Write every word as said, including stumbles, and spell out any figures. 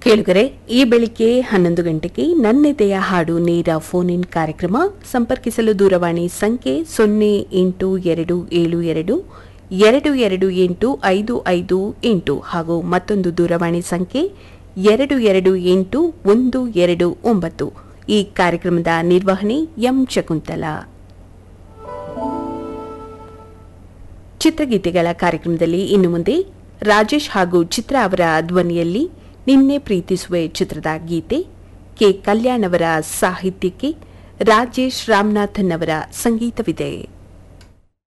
ಕೇಳುಗರೆ, ಈ ಬೆಳಿಗ್ಗೆ ಹನ್ನೊಂದು ಗಂಟೆಗೆ ನನ್ನೆದೆಯ ಹಾಡು ನೇರ ಫೋನ್ ಇನ್ ಕಾರ್ಯಕ್ರಮ. ಸಂಪರ್ಕಿಸಲು ದೂರವಾಣಿ ಸಂಖ್ಯೆ ಸೊನ್ನೆ ಎಂಟು ಎರಡು ಏಳು ಎರಡು ಎರಡು ಎರಡು ಎಂಟು ಐದು ಐದು ಎಂಟು ಹಾಗೂ ಮತ್ತೊಂದು ದೂರವಾಣಿ ಸಂಖ್ಯೆ ಎರಡು ಎರಡು ಎಂಟು ಒಂದು ಎರಡು ಒಂಬತ್ತು. ಈ ಕಾರ್ಯಕ್ರಮದ ನಿರ್ವಹಣೆ ಎಂ ಶಕುಂತಲಾ. ಚಿತ್ರಗೀತೆಗಳ ಕಾರ್ಯಕ್ರಮದಲ್ಲಿ ಇನ್ನು ಮುಂದೆ ರಾಜೇಶ್ ಹಾಗೂ ಚಿತ್ರ ಅವರ ಧ್ವನಿಯಲ್ಲಿ ನಿನ್ನೆ ಪ್ರೀತಿಸುವೆ ಚಿತ್ರದ ಗೀತೆ. ಕೆ ಕಲ್ಯಾಣ್ ಅವರ ಸಾಹಿತ್ಯಕ್ಕೆ ರಾಜೇಶ್ ರಾಮನಾಥನ್ ಅವರ ಸಂಗೀತವಿದೆ.